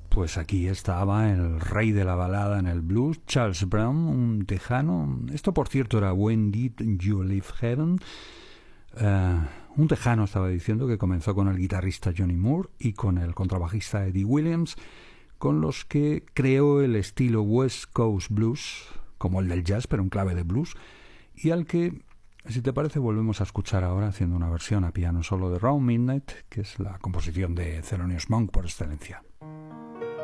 Pues aquí estaba el rey de la balada en el blues, Charles Brown, un tejano. Esto, por cierto, era When Did You Leave Heaven? Un tejano, estaba diciendo, que comenzó con el guitarrista Johnny Moore y con el contrabajista Eddie Williams, con los que creó el estilo West Coast Blues, como el del jazz, pero en clave de blues, y al que, si te parece, volvemos a escuchar ahora haciendo una versión a piano solo de Round Midnight, que es la composición de Thelonious Monk por excelencia.